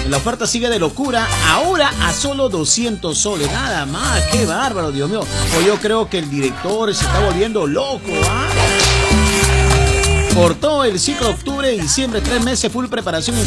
La oferta sigue de locura, ahora a solo 200 soles, nada más. Qué bárbaro, Dios mío. Pues yo creo que el director se está volviendo loco, ¿ah? Por todo el ciclo octubre, diciembre, 3 meses full preparación.